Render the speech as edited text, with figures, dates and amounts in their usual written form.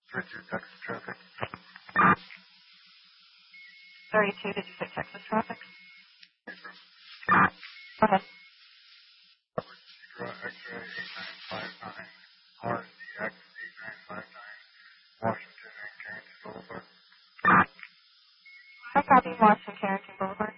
32, Texas traffic. 32, did you say Texas traffic? Yes, sir. Go ahead. X-ray 8959, RCX 8959, Washington and Carrington Boulevard. I copy Washington Carrington Boulevard.